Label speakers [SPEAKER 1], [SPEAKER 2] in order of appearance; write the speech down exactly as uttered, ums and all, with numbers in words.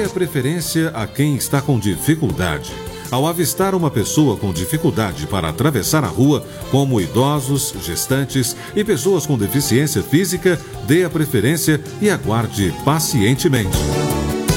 [SPEAKER 1] Dê a preferência a quem está com dificuldade. Ao avistar uma pessoa com dificuldade para atravessar a rua, como idosos, gestantes e pessoas com deficiência física, dê a preferência e aguarde pacientemente.